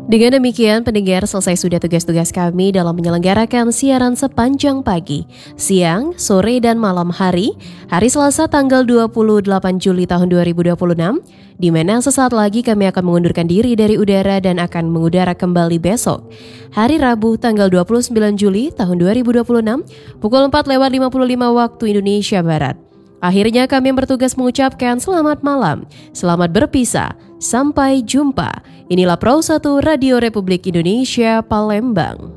Dengan demikian, pendengar, selesai sudah tugas-tugas kami dalam menyelenggarakan siaran sepanjang pagi, siang, sore, dan malam hari Selasa tanggal 28 Juli tahun 2026, di mana sesaat lagi kami akan mengundurkan diri dari udara dan akan mengudara kembali besok, hari Rabu tanggal 29 Juli tahun 2026, pukul 4:55 waktu Indonesia Barat. Akhirnya kami yang bertugas mengucapkan selamat malam, selamat berpisah, sampai jumpa. Inilah Pro 1 Radio Republik Indonesia Palembang.